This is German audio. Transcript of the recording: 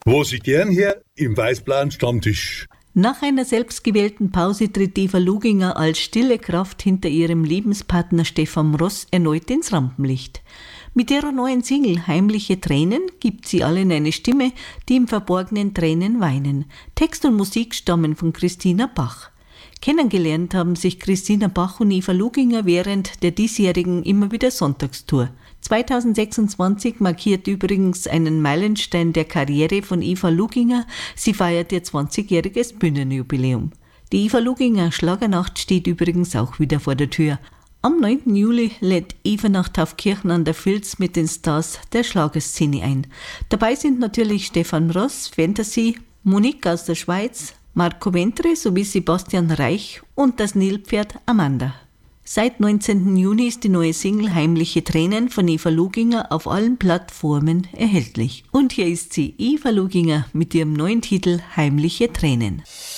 Was ich gern her im Weißblauen Stammtisch. Nach einer selbstgewählten Pause tritt Eva Luginger als stille Kraft hinter ihrem Lebenspartner Stefan Ross erneut ins Rampenlicht. Mit ihrer neuen Single Heimliche Tränen gibt sie allen eine Stimme, die im Verborgenen Tränen weinen. Text und Musik stammen von Christina Bach. Kennengelernt haben sich Christina Bach und Eva Luginger während der diesjährigen Immer wieder Sonntagstour. 2026 markiert übrigens einen Meilenstein der Karriere von Eva Luginger. Sie feiert ihr 20-jähriges Bühnenjubiläum. Die Eva Luginger Schlagernacht steht übrigens auch wieder vor der Tür. Am 9. Juli lädt Eva nach Taufkirchen an der Vils mit den Stars der Schlagerszene ein. Dabei sind natürlich Stefan Ross, Fantasy, Monique aus der Schweiz, Marco Ventre sowie Sebastian Reich und das Nilpferd Amanda. Seit 19. Juni ist die neue Single Heimliche Tränen von Eva Luginger auf allen Plattformen erhältlich. Und hier ist sie, Eva Luginger, mit ihrem neuen Titel Heimliche Tränen.